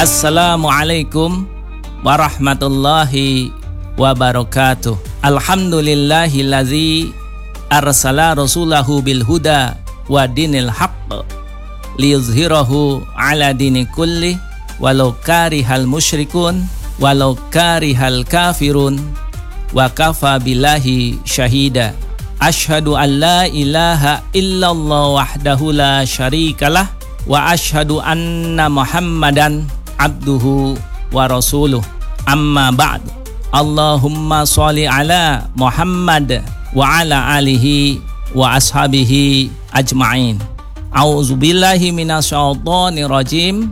Assalamualaikum warahmatullahi wabarakatuh. Alhamdulillahillazi arsala rasulahu bil huda wa dinil haqq liyuzhirahu ala dini kulli walau karihal musyrikun walau karihal kafirun wa kafa billahi syahida. Asyhadu an la ilaha illallah wahdahu la syarikalah wa asyhadu anna Muhammadan abduhu wa rasuluh. Amma ba'd. Allahumma sholli ala Muhammad wa ala alihi wa ashabihi ajma'in. A'udzubillahi minasyaitonir rajim.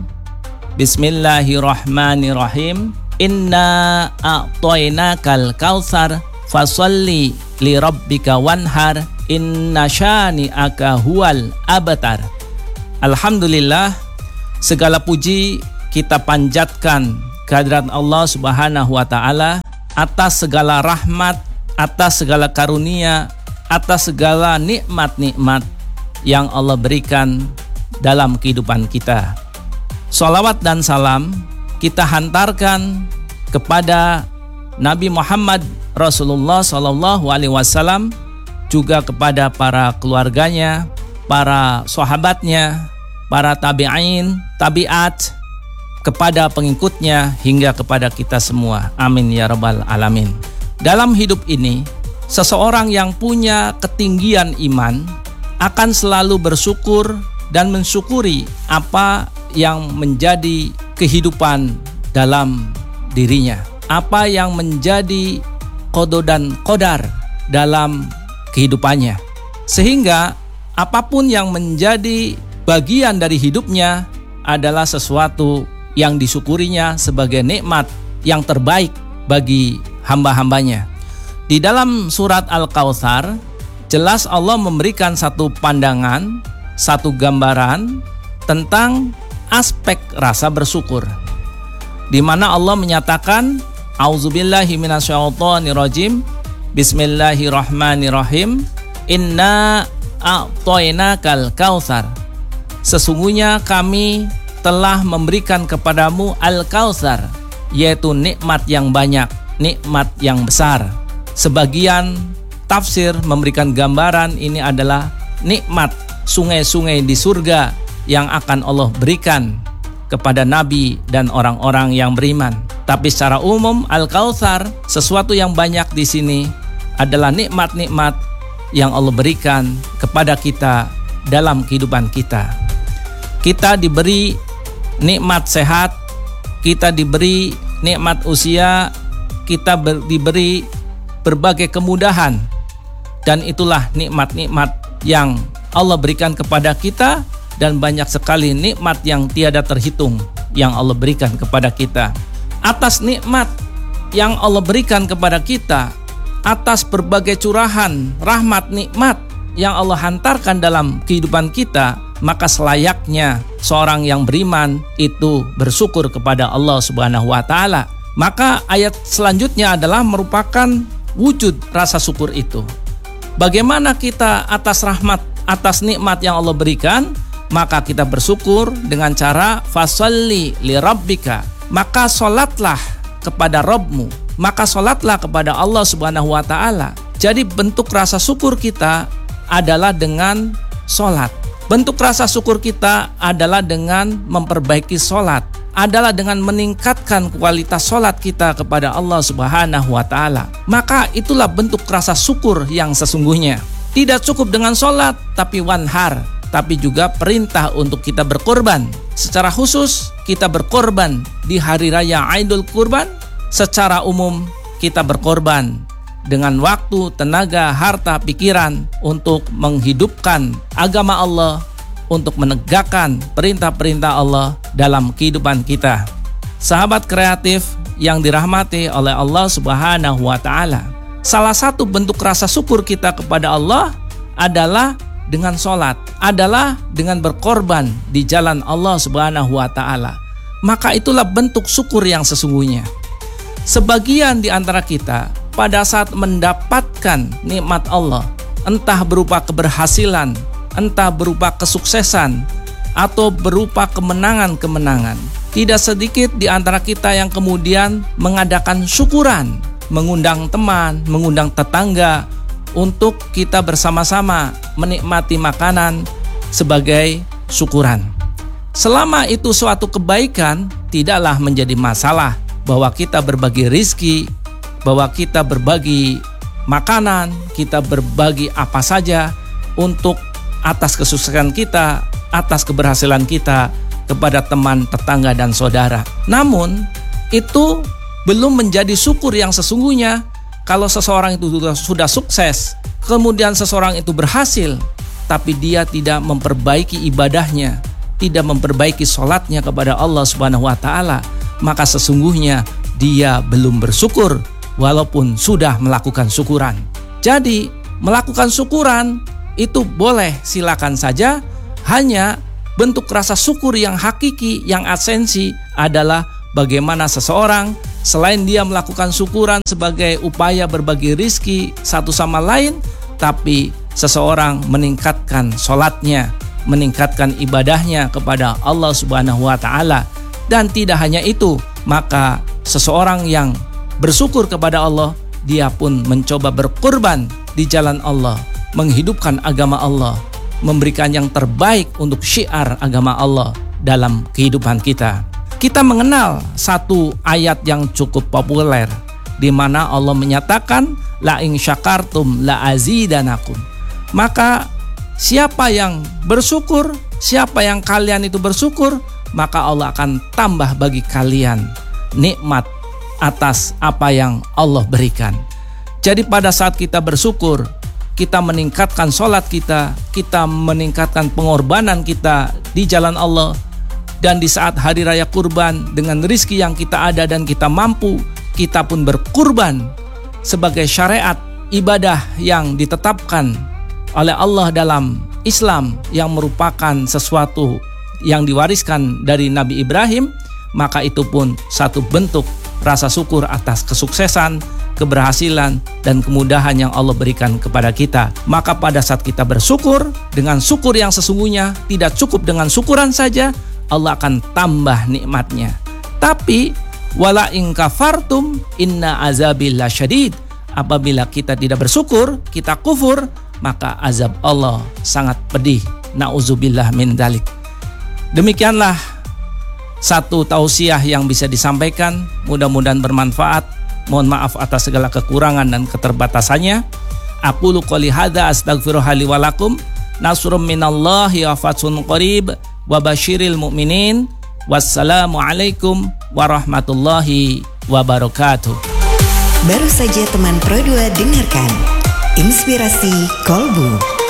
Bismillahirrahmanirrahim. Inna a'tainakal kautsar fasholli li rabbika wanhar inna syani'aka huwal abtar. Alhamdulillah, segala puji kita panjatkan kehadirat Allah Subhanahu wa taala atas segala rahmat, atas segala karunia, atas segala nikmat-nikmat yang Allah berikan dalam kehidupan kita. Shalawat dan salam kita hantarkan kepada Nabi Muhammad Rasulullah SAW, juga kepada para keluarganya, para sahabatnya, para tabi'in, tabi'at, kepada pengikutnya hingga kepada kita semua. Amin ya rabbal alamin. Dalam hidup ini, seseorang yang punya ketinggian iman akan selalu bersyukur dan mensyukuri apa yang menjadi kehidupan dalam dirinya, apa yang menjadi qada dan qadar dalam kehidupannya, sehingga apapun yang menjadi bagian dari hidupnya adalah sesuatu yang disyukurinya sebagai nikmat yang terbaik bagi hamba-hambanya. Di dalam surat Al-Kautsar, jelas Allah memberikan satu pandangan, satu gambaran tentang aspek rasa bersyukur, di mana Allah menyatakan, A'udzubillahi minasyaitonirrajim, Bismillahirrahmanirrahim, Inna a'tainakal kautsar. Sesungguhnya kami telah memberikan kepadamu Al-Kautsar, yaitu nikmat yang banyak, nikmat yang besar. Sebagian tafsir memberikan gambaran ini adalah nikmat sungai-sungai di surga yang akan Allah berikan kepada nabi dan orang-orang yang beriman. Tapi secara umum Al-Kautsar, sesuatu yang banyak di sini adalah nikmat-nikmat yang Allah berikan kepada kita dalam kehidupan kita. Kita diberi nikmat sehat, kita diberi nikmat usia, kita diberi berbagai kemudahan, dan itulah nikmat-nikmat yang Allah berikan kepada kita, dan banyak sekali nikmat yang tiada terhitung yang Allah berikan kepada kita. Atas nikmat yang Allah berikan kepada kita, atas berbagai curahan rahmat nikmat yang Allah hantarkan dalam kehidupan kita, maka selayaknya seorang yang beriman itu bersyukur kepada Allah Subhanahu wa taala. Maka ayat selanjutnya adalah merupakan wujud rasa syukur itu. Bagaimana kita atas rahmat, atas nikmat yang Allah berikan, maka kita bersyukur dengan cara fasholli li rabbika, maka salatlah kepada Rabbmu, maka salatlah kepada Allah Subhanahu wa taala. Jadi bentuk rasa syukur kita adalah dengan salat. Bentuk rasa syukur kita adalah dengan memperbaiki salat, adalah dengan meningkatkan kualitas salat kita kepada Allah Subhanahu wa taala. Maka itulah bentuk rasa syukur yang sesungguhnya. Tidak cukup dengan salat, tapi wanhar, tapi juga perintah untuk kita berkorban. Secara khusus kita berkorban di hari raya Idul Kurban. Secara umum kita berkorban dengan waktu, tenaga, harta, pikiran untuk menghidupkan agama Allah, untuk menegakkan perintah-perintah Allah dalam kehidupan kita. Sahabat kreatif yang dirahmati oleh Allah Subhanahu wa taala, salah satu bentuk rasa syukur kita kepada Allah adalah dengan sholat, adalah dengan berkorban di jalan Allah Subhanahu wa taala. Maka itulah bentuk syukur yang sesungguhnya. Sebagian di antara kita pada saat mendapatkan nikmat Allah, entah berupa keberhasilan, entah berupa kesuksesan, atau berupa kemenangan-kemenangan, Tidak sedikit di antara kita yang kemudian mengadakan syukuran, mengundang teman, mengundang tetangga untuk kita bersama-sama menikmati makanan sebagai syukuran. Selama itu suatu kebaikan, tidaklah menjadi masalah bahwa kita berbagi rizki, bahwa kita berbagi makanan, kita berbagi apa saja untuk atas kesuksesan kita, atas keberhasilan kita kepada teman, tetangga, dan saudara. Namun, itu belum menjadi syukur yang sesungguhnya. Kalau seseorang itu sudah sukses, kemudian seseorang itu berhasil, tapi dia tidak memperbaiki ibadahnya, tidak memperbaiki sholatnya kepada Allah Subhanahu wa Ta'ala, maka sesungguhnya dia belum bersyukur walaupun sudah melakukan syukuran. Jadi, melakukan syukuran itu boleh, silakan saja. Hanya bentuk rasa syukur yang hakiki, yang esensi adalah bagaimana seseorang selain dia melakukan syukuran sebagai upaya berbagi rizki satu sama lain, tapi seseorang meningkatkan sholatnya, meningkatkan ibadahnya kepada Allah Subhanahu wa Ta'ala. Dan tidak hanya itu, maka seseorang yang bersyukur kepada Allah, dia pun mencoba berkorban di jalan Allah, menghidupkan agama Allah, memberikan yang terbaik untuk syiar agama Allah dalam kehidupan kita. Kita mengenal satu ayat yang cukup populer di mana Allah menyatakan la in syakartum la azidanakum. Maka siapa yang bersyukur, siapa yang kalian itu bersyukur, maka Allah akan tambah bagi kalian nikmat atas apa yang Allah berikan. Jadi pada saat kita bersyukur, kita meningkatkan sholat kita meningkatkan pengorbanan kita di jalan Allah. Dan di saat hari raya kurban, dengan rizki yang kita ada dan kita mampu, kita pun berkurban sebagai syariat ibadah yang ditetapkan oleh Allah dalam Islam, yang merupakan sesuatu yang diwariskan dari Nabi Ibrahim. Maka itu pun satu bentuk rasa syukur atas kesuksesan, keberhasilan, dan kemudahan yang Allah berikan kepada kita. Maka pada saat kita bersyukur, dengan syukur yang sesungguhnya, tidak cukup dengan syukuran saja, Allah akan tambah nikmatnya. Tapi wala in kafartum inna azabil lasyadid. Apabila kita tidak bersyukur, kita kufur, maka azab Allah sangat pedih. Nauzubillah min dzalik. Demikianlah satu tausiah yang bisa disampaikan, mudah-mudahan bermanfaat. Mohon maaf atas segala kekurangan dan keterbatasannya. Aqulu qouli hadza astaghfirullaha li wa lakum. Nasrum minallahi wa fathun qarib wa basyiril mu'minin. Wassalamualaikum warahmatullahi wabarakatuh. Baru saja teman Pro 2 dengarkan Inspirasi Kolbu.